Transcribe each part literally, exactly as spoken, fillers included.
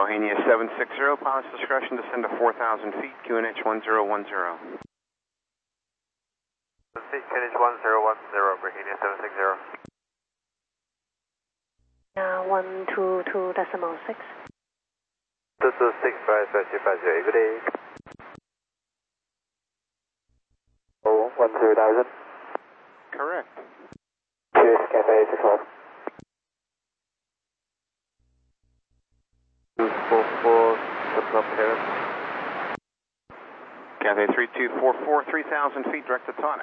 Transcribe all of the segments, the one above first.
Bohemia seven six zero, pilot's discretion, descend to four thousand feet, Q N H one zero one zero. Q N H one zero one zero, Bohemia seven six zero. Uh, one two two decimal six. two two six five five two five zero, good day. Oh, one zero thousand. Correct. Cheers, Cafe six four. two four four, the parent. Cathay three two four four, three thousand feet, direct to Tonic.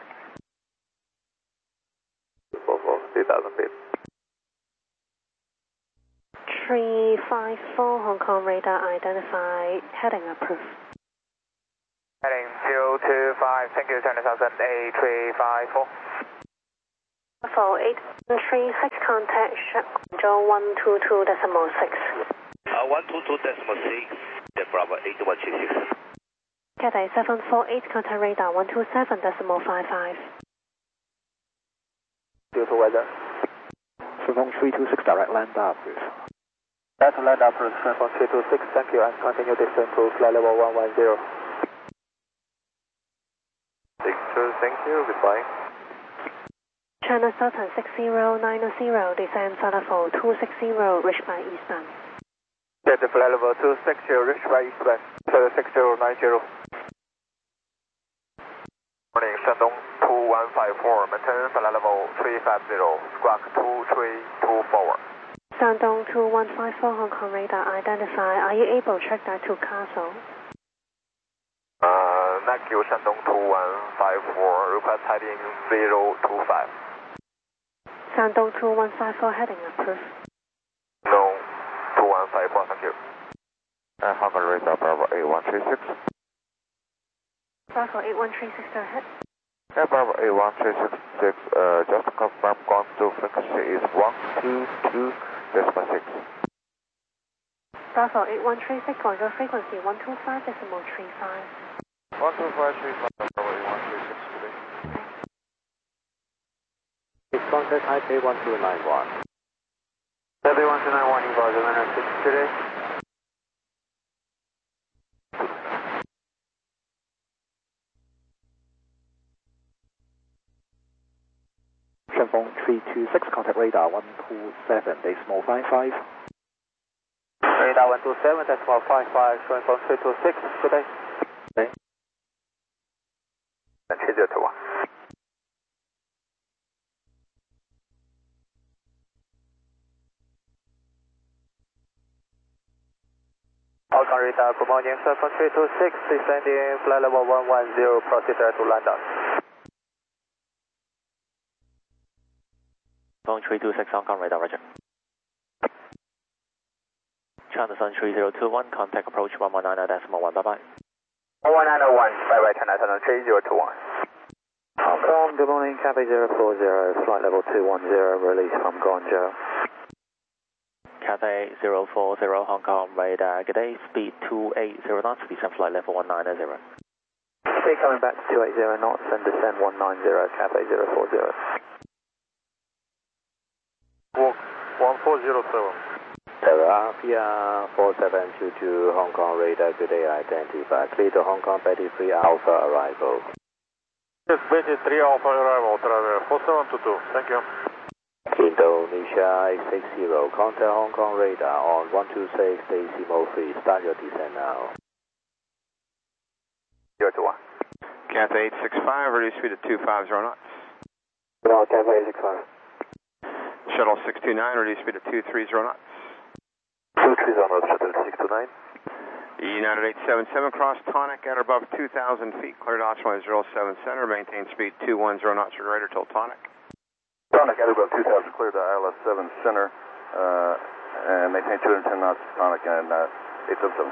two four four, three thousand feet. three five four, Hong Kong radar identified, heading approved. Heading zero two five, thank you, ten thousand, A three five four. four eight three six, contact Joe one two two decimal six. Uh, one two two decimal six, the Bravo eight one three six. Cathay seven four eight, contact radar one two seven decimal five five. Due to weather. Freefong three two six, direct land up, please. That's land up, Freefong three two six, thank you, and continue descent to flight level one one zero. six two, thank you, goodbye. China Southern six zero nine zero, descend flight level two six zero, reach by eastbound. Get the flight level two six zero, reach by eastbound, flight six zero nine zero. Morning, Shandong two one five four, maintain flight level three five zero, squawk two three two forward. Shandong two one five four, Hong Kong radar identified, are you able to check that to Castle? Uh, thank you, Shandong two one five four, request heading zero two five. Shandong two one five four, heading approved. No, two one five four, thank you. Uh, Hong Kong radar, Bravo eight one three six. Bravo eight one three six, go ahead. Yeah, Bravo eight one three six six, uh, just to confirm, Guangzhou frequency is one two two decimal six. Bravo eight one three six, Guangzhou frequency one two five decimal three five. one two five three five, Bravo eight one three six today. It's contact Taipei one two nine one. Taipei one two nine one, inbound zero six today. Freefong three two six, contact radar one two seven, decimal five five. Radar one two seven, decimal five five, showing from three two six, good day. Okay. And three zero two one. Hong Kong radar, good morning, sir, from three two six, descending flight level one one zero, procedure to land down. Phone three two six, Hong Kong radar, roger. China Sun three zero two one, contact approach one one nine nine decimal one, bye bye. one nine zero one, bye bye, China Sun three zero two one. Hong Kong, good morning, Cafe zero four zero, flight level two one zero, release from Guangzhou. Cathay zero four zero, Hong Kong radar, good day, speed two eight zero knots, descend flight level one nine zero. Speed coming back to two eight zero knots and descend one nine zero, Cafe zero four zero. Walk one four zero seven. Terra, P R four seven two two, Hong Kong radar, good day, identified. Clear to Hong Kong, Betty three Alpha arrival. Yes, Betty three Alpha arrival, travel four seven two two, thank you. Indonesia eight six zero, contact Hong Kong radar on one two six, decimal three, start your descent now. zero two one. Cathay eight six five, reduce speed to two five zero knots. No, Cafe eight six five. Shuttle six two nine, reduce speed to two three zero knots. two three zero knots, Shuttle six two nine. United eight seven seven, cross Tonic at or above two thousand feet, cleared optimal zero seven center, maintain speed two one zero knots or greater till Tonic. Tonic at above two thousand, clear to I L S seven center, uh, and maintain two hundred ten knots, Tonic and uh, eight seven seven.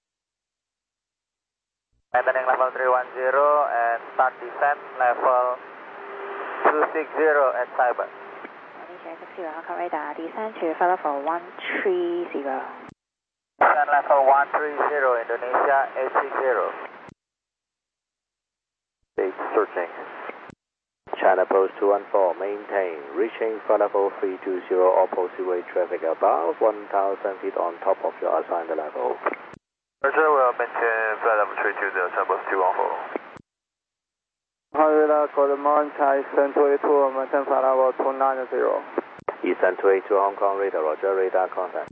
Maintaining level three one zero and start descent level two six zero at Cyber. Malaysia six zero, Hong Kong radar, descend to flight level one three zero. Descent level one three zero, Indonesia eight six zero. Eight searching. China Post two one four, maintain. Reaching flight level three two zero, opposite way traffic above one thousand feet on top of your assigned level. Roger, we'll maintain flight level three two zero, China Post two one four. Honolulu, good morning, Eastern two eight two, maintain flight level two nine zero. Eastern two eight two, Hong Kong radar, Roger, radar contact.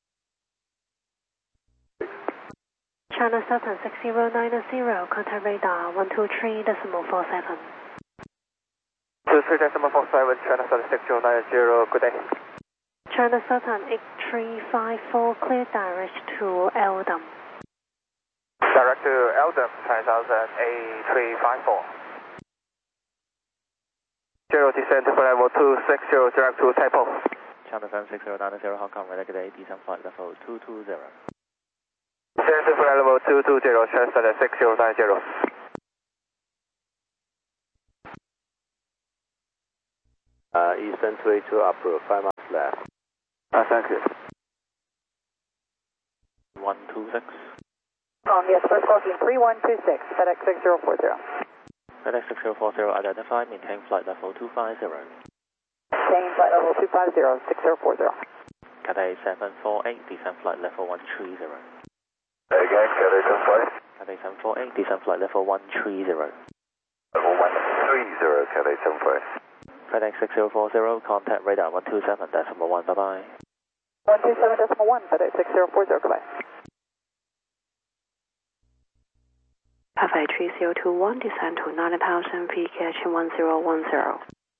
China Southern six zero nine zero, contact radar one two three decimal four seven. two three decimal four seven, China Southern six zero nine zero, good day. China Southern eight three five four, clear direct to Eldam. Direct to Eldam, China Southern eight three five four. Zero, descend to flight level two six zero, direct to Taipo. China Southern six zero nine zero, Hong Kong radar, good day, descend flight level two two zero. Descend to flight level two two zero, China Southern six zero nine zero. Uh, Eastern two eight two, approved, five miles left. Uh, thank you. one two six. Um, yes, first clocking three one two six, FedEx six zero four zero. FedEx six zero four zero, identified, maintain flight level two five zero. Maintain flight level two five zero, six zero four zero. Cathay seven four eight, descend flight level one three zero. Again, Cathay seven four eight. Cathay seven four eight, descend flight level one three zero. Level one three zero, Cathay seven four eight. FedEx six zero four zero, contact radar one two seven decimal one, bye bye. one two seven decimal one, FedEx six zero four zero, goodbye. Cathay three zero two one, descend to nine thousand feet, catching one zero one zero.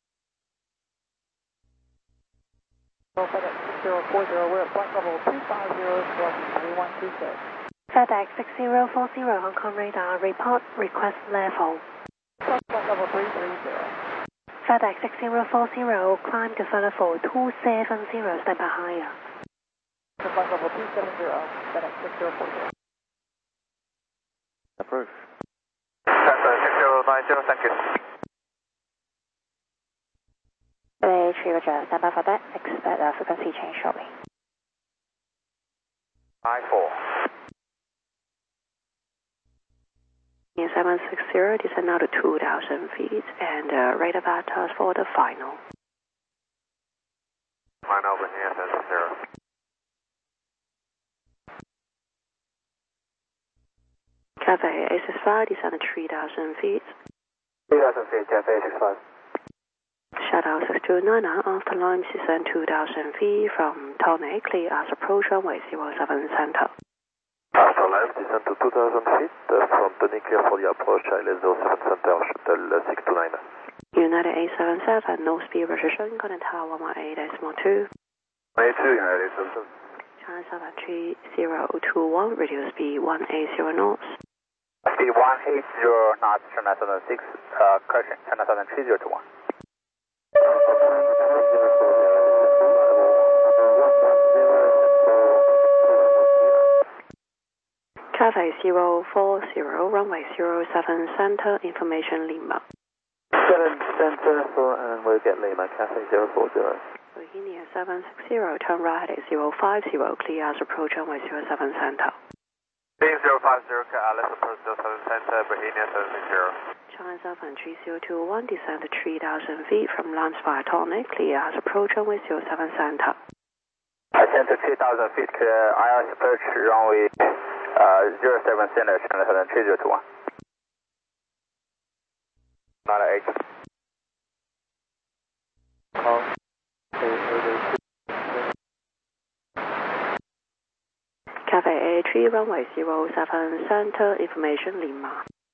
FedEx six zero four zero, we're at flight level two five zero, three one two six. FedEx six zero four zero, Hong Kong radar, report request level. Flight level three three zero. FedEx six zero four zero, climb to flight level two seven zero, stand by higher. To flight level two seven zero, FedEx six zero four zero. Approved. China six zero nine zero, thank you. Cathay three Roger, stand by for that, expect a frequency change shortly. five four. seven six zero, descend now to two thousand feet, and uh, radar battles for the final. Final over here, seven six zero. Cathay A six five, descend to three thousand feet. three thousand feet, Cathay six five. Shadow six two nine, after launch descend two thousand feet from Tonic, clear as approach runway zero seven center. After left, descend to two thousand feet uh, from Tony clear for the approach, I L S zero seven center, shuttle uh, six two nine. United eight seven seven, no speed registration, contact tower one one eight decimal two. one eight two, United eight seven seven. China seven three zero two one, reduce speed one eight zero knots. Speed one eight zero knots, China Southern six, uh, correction, China Southern three zero two one. Cathay zero four zero, runway zero seven center, information Lima. seven center for, and we'll get Lima, Cathay zero four zero. Virginia seven six zero, turn right at zero five zero, clear as approach runway zero seven center. Beam zero five zero, let's approach zero seven center, Virginia seven six zero. China seven three zero two one, descend to three thousand feet from launch via Tonic, clear as approach runway zero seven center. Ascend to three thousand feet, clear I R S approach runway uh, zero seven center, China Southern three zero two one. nine eight. Oh. Cathay A three, runway zero seven center, information Lima.